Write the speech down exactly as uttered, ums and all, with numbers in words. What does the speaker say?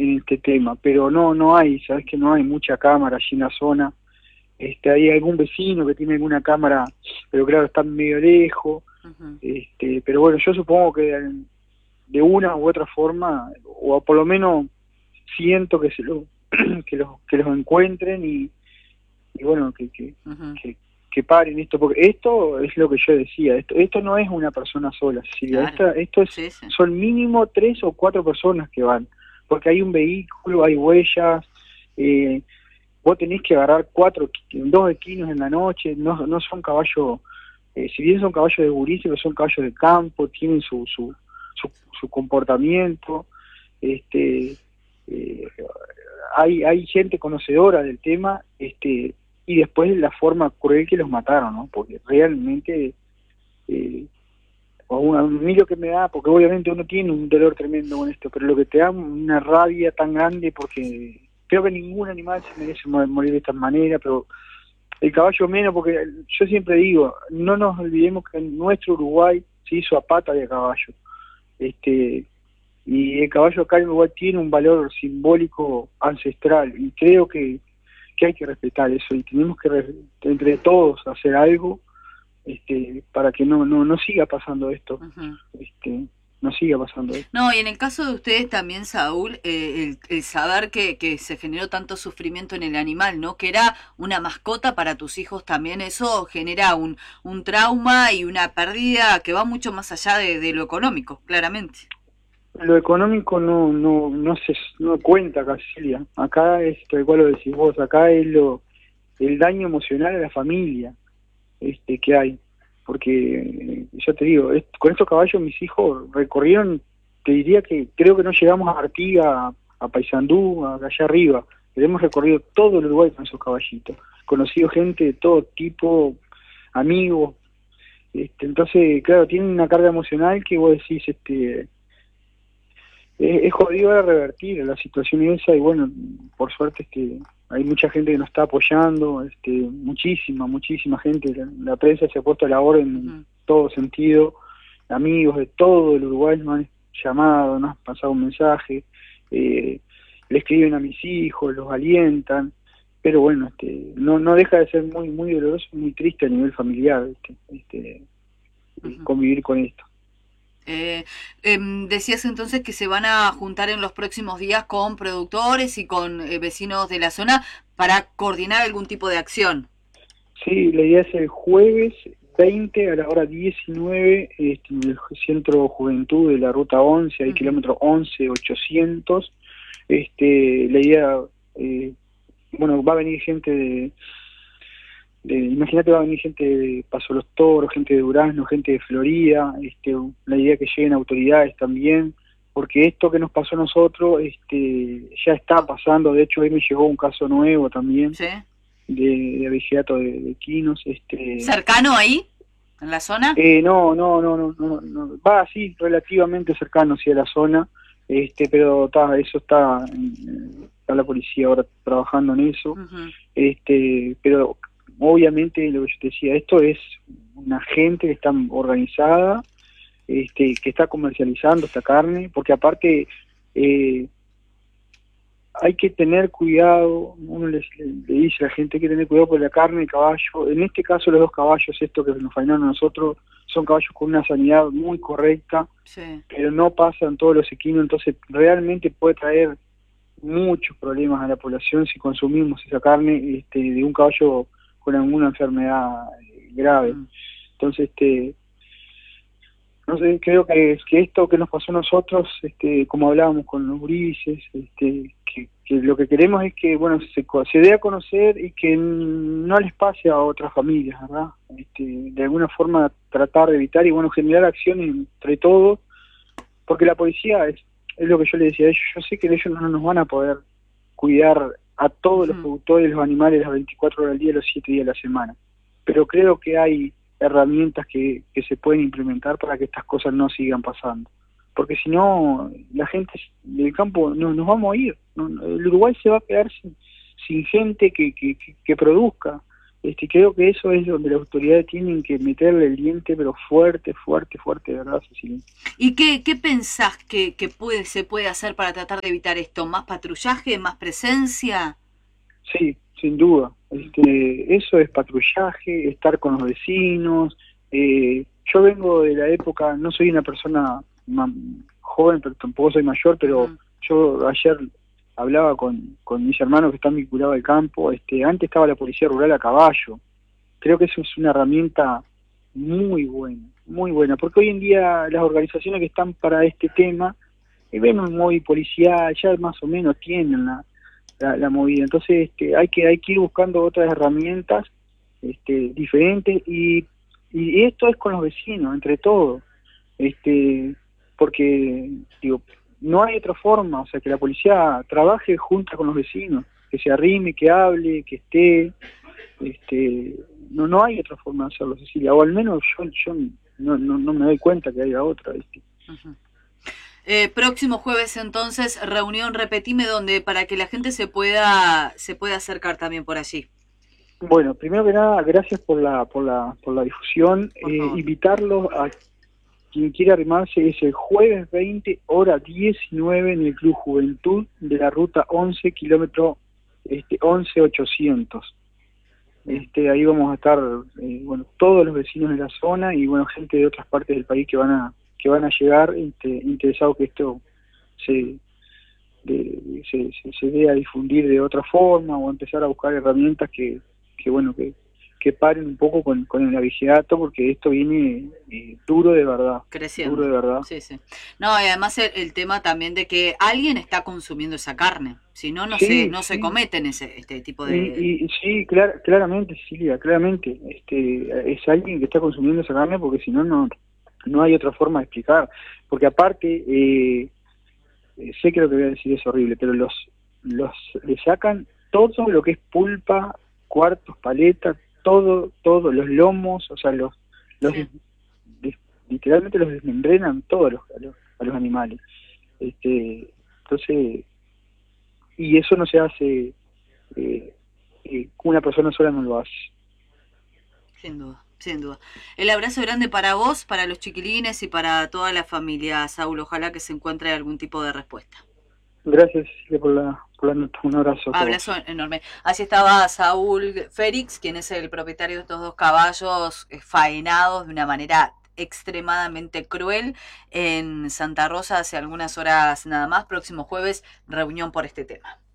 en este tema, pero no no hay, sabes que no hay mucha cámara allí en la zona. Este, hay algún vecino que tiene alguna cámara, pero claro, está medio lejos. Ujú. Este, pero bueno, yo supongo que de, de una u otra forma, o por lo menos siento que se lo, que los que los encuentren y, y bueno, que, que, Ujú. que, que paren esto, porque esto es lo que yo decía, esto esto no es una persona sola, Cecilia, Claro, esta, esto es, sí, sí. son mínimo tres o cuatro personas que van, porque hay un vehículo, hay huellas, eh, vos tenés que agarrar cuatro, dos equinos en la noche, no, no son caballos, eh, si bien son caballos de gurises, pero son caballos de campo, tienen su, su, su, su comportamiento, este, eh, hay, hay gente conocedora del tema, este, y después la forma cruel que los mataron, ¿no? Porque realmente, eh, a un- a mí lo que me da, porque obviamente uno tiene un dolor tremendo con esto, pero lo que te da una rabia tan grande, porque creo que ningún animal se merece mo- morir de esta manera, pero el caballo menos, porque yo siempre digo, no nos olvidemos que en nuestro Uruguay se hizo a pata de caballo, este, y el caballo acá en Uruguay tiene un valor simbólico ancestral, y creo que, que hay que respetar eso, y tenemos que re- entre todos hacer algo, este, para que no, no, no siga pasando esto, Ujú. este, no siga pasando esto. No, y en el caso de ustedes también, Saúl, eh, el, el saber que, que se generó tanto sufrimiento en el animal, ¿no? Que era una mascota para tus hijos también, eso genera un, un trauma y una pérdida que va mucho más allá de, de lo económico, claramente. Lo económico no, no, no se no cuenta, Casilia. Acá es tal cual lo decís vos, acá es lo, el daño emocional a la familia, este, que hay. Porque, eh, ya te digo, es- con estos caballos mis hijos recorrieron, te diría que creo que no llegamos a Artigas, a Paysandú, a- allá arriba, pero hemos recorrido todo el Uruguay con esos caballitos. Conocido gente de todo tipo, amigos, este, entonces, claro, tienen una carga emocional que vos decís, este, es, es jodido ahora revertir la situación esa y bueno, por suerte este, hay mucha gente que nos está apoyando, este, muchísima, muchísima gente, la, la prensa se ha puesto a la orden en Ujú. todo sentido, amigos de todo el Uruguay nos han llamado, nos han pasado un mensaje, eh, le escriben a mis hijos, los alientan, pero bueno, este, no, no deja de ser muy, muy doloroso, muy triste a nivel familiar, este, este, eh, Ujú. convivir con esto. Eh, em, decías entonces que se van a juntar en los próximos días con productores y con eh, vecinos de la zona para coordinar algún tipo de acción. Sí, la idea es el jueves veinte a la hora diecinueve, este, en el Centro Juventud de la Ruta once, hay Ujú. kilómetro once ochocientos. Este, la idea, eh, bueno, va a venir gente de, de imagínate, va a venir gente de Paso Los Toros, gente de Durazno, gente de Florida, este, la idea que lleguen autoridades también, porque esto que nos pasó a nosotros, este, ya está pasando, de hecho hoy me llegó un caso nuevo también, ¿Sí? de, de abigeato de, de equinos, este, ¿Cercano ahí? ¿En la zona? eh, no, no, no, no, no, no, va así relativamente cercano hacia la zona, este, pero está, eso está, eh, está la policía ahora trabajando en eso, Ujú. este, pero obviamente lo que yo te decía, esto es una gente que está organizada, este, que está comercializando esta carne, porque aparte eh, hay que tener cuidado, uno les, le, le dice a la gente, hay que tener cuidado por la carne de caballo, en este caso los dos caballos, estos que nos fainaron a nosotros, son caballos con una sanidad muy correcta, Sí. pero no pasan todos los equinos, entonces realmente puede traer muchos problemas a la población si consumimos esa carne este, de un caballo con alguna enfermedad eh, grave. Mm. Entonces, este, no sé, creo que, que esto que nos pasó a nosotros, este, como hablábamos con los gurises, este, que, que lo que queremos es que, bueno, se, se dé a conocer y que no les pase a otras familias, ¿verdad? Este, de alguna forma tratar de evitar y, bueno, generar acciones entre todos, porque la policía, es, es lo que yo le decía a ellos, yo sé que ellos no nos van a poder cuidar a todos los Ujú. productores de los animales las veinticuatro horas al día, los siete días de la semana, pero creo que hay herramientas que, que se pueden implementar para que estas cosas no sigan pasando. Porque si no, la gente del campo no, nos vamos a ir. No, el Uruguay se va a quedar sin, sin gente que, que, que, que produzca. Este, creo que eso es donde las autoridades tienen que meterle el diente, pero fuerte, fuerte, fuerte, de verdad, Cecilia. ¿Y qué, qué pensás que, que puede, se puede hacer para tratar de evitar esto? ¿Más patrullaje, más presencia? Sí, sin duda. Este, eso es patrullaje, estar con los vecinos. Eh, yo vengo de la época, no soy una persona joven, pero tampoco soy mayor, pero uh-huh. yo ayer hablaba con, con mis hermanos que están vinculados al campo. Este, antes estaba la policía rural a caballo. Creo que eso es una herramienta muy buena, muy buena, porque hoy en día las organizaciones que están para este tema, eh, vemos muy policial, ya más o menos tienen la, la, la movida. Entonces este, hay que hay que ir buscando otras herramientas este, diferentes, y, y esto es con los vecinos, entre todos, este, porque digo, no hay otra forma, o sea, que la policía trabaje junto con los vecinos, que se arrime, que hable, que esté, este, no no hay otra forma de hacerlo, Cecilia, o al menos yo, yo no, no, no me doy cuenta que haya otra, ¿viste? Uh-huh. Eh, próximo jueves entonces, reunión, repetime dónde, para que la gente se pueda se pueda acercar también por allí. Bueno, primero que nada, gracias por la por la por la difusión, por eh, invitarlos a quien quiera arrimarse. Es el jueves veinte, hora diecinueve, en el Club Juventud de la ruta once, kilómetro este, once ochocientos. Este, ahí vamos a estar, eh, bueno, todos los vecinos de la zona y bueno, gente de otras partes del país que van a que van a llegar este, interesados que esto se, de, se, se, se dé a difundir de otra forma, o empezar a buscar herramientas que, que bueno, que, que paren un poco con, con el abigeato, porque esto viene eh, duro de verdad. Creciendo. Duro de verdad. Sí, sí. No, y además el, el tema también de que alguien está consumiendo esa carne, si no, no, sí, se, no sí. se cometen ese, este tipo de... Y, y sí, clar, claramente, Silvia, claramente, este, es alguien que está consumiendo esa carne, porque si no, no no hay otra forma de explicar, porque aparte, eh, sé que lo que voy a decir es horrible, pero los, los le sacan todo lo que es pulpa, cuartos, paletas, todo, todo, los lomos, o sea, los, los sí. des, literalmente los desmembrenan todos los, a, los, a los animales. Este, entonces, y eso no se hace, eh, eh, una persona sola no lo hace. Sin duda. Sin duda. El abrazo grande para vos, para los chiquilines y para toda la familia, Saúl. Ojalá que se encuentre algún tipo de respuesta. Gracias por la, por la nota. Un abrazo. Abrazo enorme. Así estaba Saúl Félix, quien es el propietario de estos dos caballos faenados de una manera extremadamente cruel en Santa Rosa hace algunas horas nada más. Próximo jueves, reunión por este tema.